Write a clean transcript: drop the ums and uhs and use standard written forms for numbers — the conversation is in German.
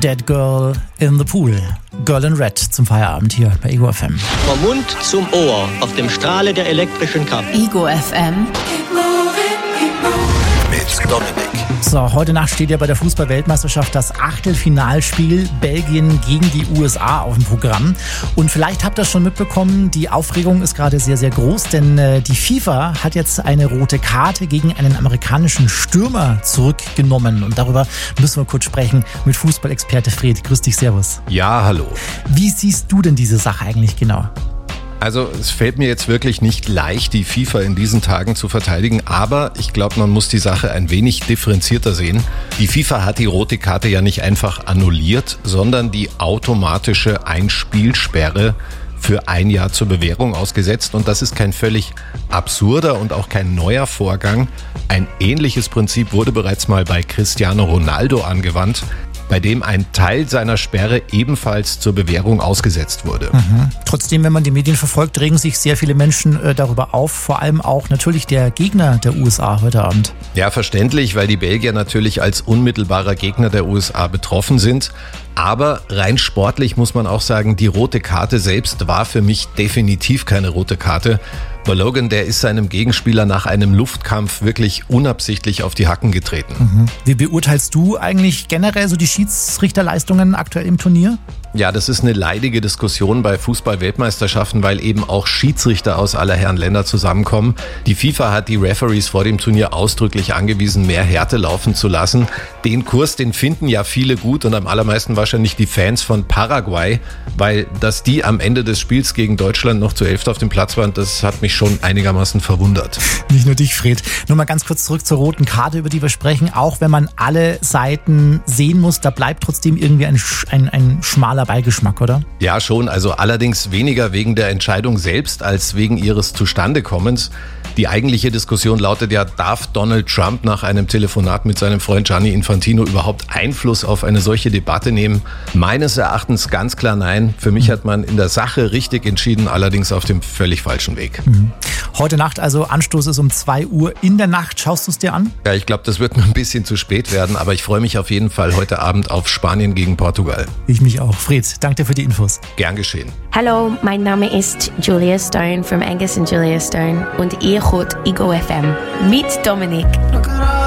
Dead Girl in the Pool. Girl in Red zum Feierabend hier bei Ego FM. Vom Mund zum Ohr auf dem Strahle der elektrischen Kraft. Ego FM. Mit Dominik. So, heute Nacht steht ja bei der Fußball-Weltmeisterschaft das Achtelfinalspiel Belgien gegen die USA auf dem Programm. Und vielleicht habt ihr es schon mitbekommen, die Aufregung ist gerade sehr, sehr groß, denn die FIFA hat jetzt eine rote Karte gegen einen amerikanischen Stürmer zurückgenommen. Und darüber müssen wir kurz sprechen mit Fußballexperte Fred. Grüß dich, servus. Ja, hallo. Wie siehst du denn diese Sache eigentlich genau? Also es fällt mir jetzt wirklich nicht leicht, die FIFA in diesen Tagen zu verteidigen, aber ich glaube, man muss die Sache ein wenig differenzierter sehen. Die FIFA hat die rote Karte ja nicht einfach annulliert, sondern die automatische Einspielsperre für ein Jahr zur Bewährung ausgesetzt. Und das ist kein völlig absurder und auch kein neuer Vorgang. Ein ähnliches Prinzip wurde bereits mal bei Cristiano Ronaldo angewandt, bei dem ein Teil seiner Sperre ebenfalls zur Bewährung ausgesetzt wurde. Trotzdem, wenn man die Medien verfolgt, regen sich sehr viele Menschen darüber auf, vor allem auch natürlich der Gegner der USA heute Abend. Ja, verständlich, weil die Belgier natürlich als unmittelbarer Gegner der USA betroffen sind. Aber rein sportlich muss man auch sagen, die rote Karte selbst war für mich definitiv keine rote Karte. Balogun, der ist seinem Gegenspieler nach einem Luftkampf wirklich unabsichtlich auf die Hacken getreten. Wie beurteilst du eigentlich generell so die Schiedsrichterleistungen aktuell im Turnier? Ja, das ist eine leidige Diskussion bei Fußball-Weltmeisterschaften, weil eben auch Schiedsrichter aus aller Herren Länder zusammenkommen. Die FIFA hat die Referees vor dem Turnier ausdrücklich angewiesen, mehr Härte laufen zu lassen. Den Kurs, den finden ja viele gut und am allermeisten wahrscheinlich die Fans von Paraguay, weil dass die am Ende des Spiels gegen Deutschland noch zu 11 auf dem Platz waren, das hat mich schon einigermaßen verwundert. Nicht nur dich, Fred. Nur mal ganz kurz zurück zur roten Karte, über die wir sprechen. Auch wenn man alle Seiten sehen muss, da bleibt trotzdem irgendwie ein schmaler Beigeschmack, oder? Ja, schon. Also allerdings weniger wegen der Entscheidung selbst als wegen ihres Zustandekommens. Die eigentliche Diskussion lautet ja, darf Donald Trump nach einem Telefonat mit seinem Freund Gianni Infantino überhaupt Einfluss auf eine solche Debatte nehmen? Meines Erachtens ganz klar nein. Für mich hat man in der Sache richtig entschieden, allerdings auf dem völlig falschen Weg. Heute Nacht, also Anstoß ist um 2 Uhr in der Nacht. Schaust du es dir an? Ja, ich glaube, das wird mir ein bisschen zu spät werden, aber ich freue mich auf jeden Fall heute Abend auf Spanien gegen Portugal. Ich mich auch. Fred, danke dir für die Infos. Gern geschehen. Hallo, mein Name ist Julia Stone from Angus and Julia Stone und ihr hört Ego FM mit Dominik.